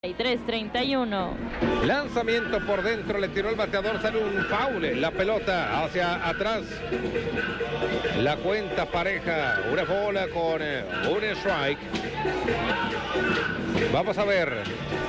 33-31. Lanzamiento por dentro, le tiró el bateador, sale un foul, la pelota hacia atrás. La cuenta pareja, una bola con un strike. Vamos a ver.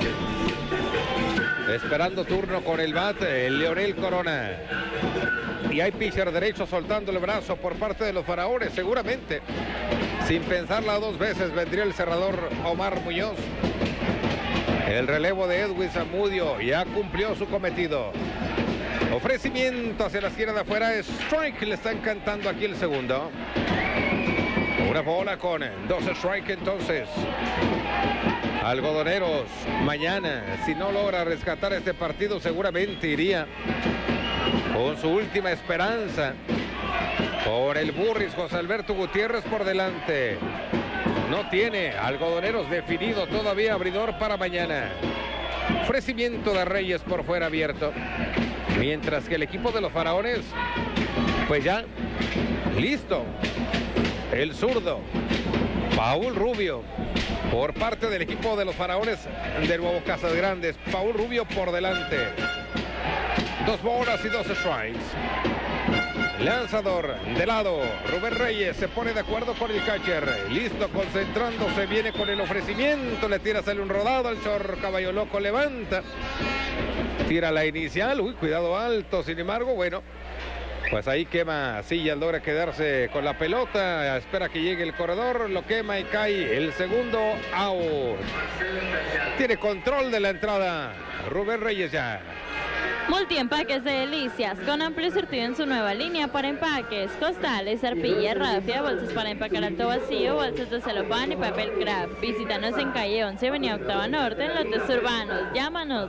Esperando turno con el bat, Leonel Corona. Y hay pitcher derecho soltando el brazo por parte de los Faraones, seguramente. Sin pensarla dos veces vendría el cerrador Omar Muñoz. El relevo de Edwin Zamudio ya cumplió su cometido. Ofrecimiento hacia la esquina de afuera. Strike, le están cantando aquí el segundo. Una bola con 12 strike entonces. Algodoneros, mañana, si no logra rescatar este partido, seguramente iría con su última esperanza. Por el Burris, José Alberto Gutiérrez por delante. No tiene Algodoneros definido todavía abridor para mañana. Ofrecimiento de Reyes por fuera abierto. Mientras que el equipo de los Faraones, pues ya, listo. El zurdo, Paul Rubio, por parte del equipo de los Faraones de Nuevo Casas Grandes. Paul Rubio por delante. 2 bolas y 2 strikes. Lanzador de lado, Rubén Reyes se pone de acuerdo con el catcher. Listo, concentrándose, viene con el ofrecimiento. Le tira, sale un rodado al short. Caballo Loco levanta. Tira la inicial. Uy, cuidado alto. Sin embargo, bueno, pues ahí quema Sillas, logra quedarse con la pelota. Espera que llegue el corredor. Lo quema y cae el segundo out. Tiene control de la entrada Rubén Reyes ya. Multiempaques de Delicias, con amplio surtido en su nueva línea para empaques, costales, arpillas, rafia, bolsas para empacar alto vacío, bolsas de celofán y papel craft. Visítanos en calle 11, avenida Octava Norte, en lotes urbanos. Llámanos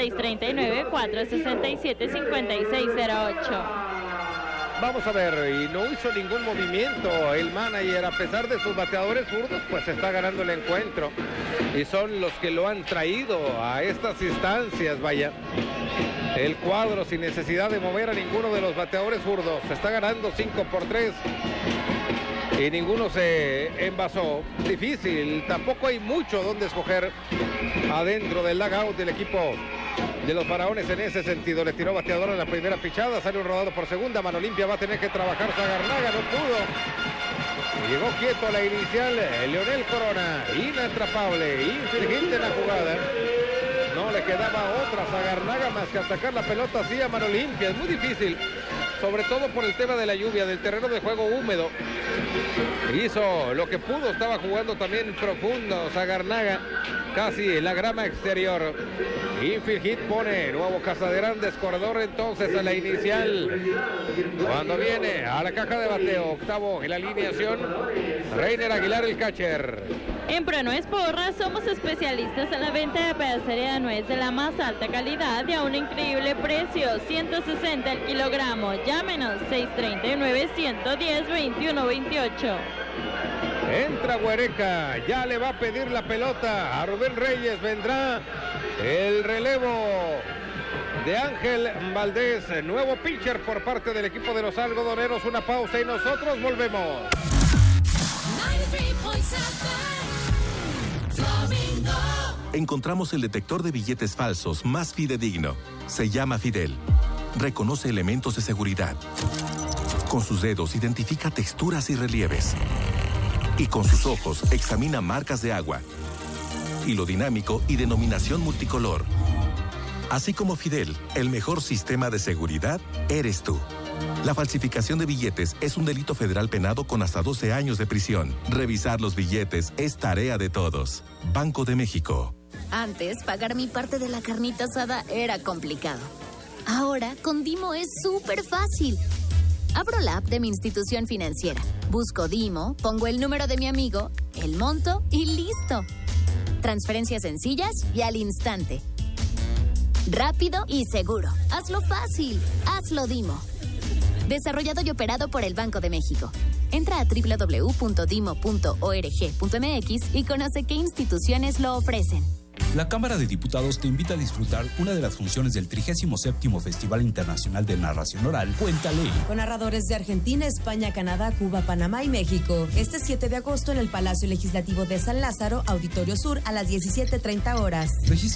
639-467-5608. Vamos a ver, y no hizo ningún movimiento el manager, a pesar de sus bateadores zurdos, pues está ganando el encuentro. Y son los que lo han traído a estas instancias, vaya. El cuadro sin necesidad de mover a ninguno de los bateadores zurdos. Se está ganando 5-3. Y ninguno se envasó. Difícil, tampoco hay mucho donde escoger adentro del dugout del equipo de los Faraones en ese sentido. Le tiró bateador en la primera pichada, sale un rodado por segunda, mano limpia, va a tener que trabajar Zagarnaga, no pudo. Llegó quieto a la inicial, Leonel Corona, inatrapable, inteligente en la jugada. No le quedaba otra Zagarnaga más que atacar la pelota así a mano limpia. Es muy difícil, sobre todo por el tema de la lluvia, del terreno de juego húmedo. Hizo lo que pudo, estaba jugando también profundo Zagarnaga, casi en la grama exterior. Infield hit pone nuevo Casa de Grandes, corredor entonces a la inicial. Cuando viene a la caja de bateo, octavo en la alineación, Reiner Aguilar, el catcher. En Pronuez Porras somos especialistas en la venta de pedacería de nuez de la más alta calidad y a un increíble precio, 160 el kilogramo. Llámenos 639-110-2128. Entra Huereca, ya le va a pedir la pelota a Rubén Reyes. Vendrá el relevo de Ángel Valdés, nuevo pitcher por parte del equipo de los Algodoneros. Una pausa y nosotros volvemos. Encontramos el detector de billetes falsos más fidedigno. Se llama Fidel. Reconoce elementos de seguridad. Con sus dedos identifica texturas y relieves. Y con sus ojos examina marcas de agua, hilo dinámico y denominación multicolor. Así como Fidel, el mejor sistema de seguridad eres tú. La falsificación de billetes es un delito federal penado con hasta 12 años de prisión. Revisar los billetes es tarea de todos. Banco de México. Antes, pagar mi parte de la carnita asada era complicado. Ahora, con Dimo es súper fácil. Abro la app de mi institución financiera, busco Dimo, pongo el número de mi amigo, el monto y listo. Transferencias sencillas y al instante. Rápido y seguro. Hazlo fácil. Hazlo Dimo. Desarrollado y operado por el Banco de México. Entra a www.dimo.org.mx y conoce qué instituciones lo ofrecen. La Cámara de Diputados te invita a disfrutar una de las funciones del 37º Festival Internacional de Narración Oral, Cuéntale. Con narradores de Argentina, España, Canadá, Cuba, Panamá y México. Este 7 de agosto en el Palacio Legislativo de San Lázaro, Auditorio Sur, a las 17:30 horas.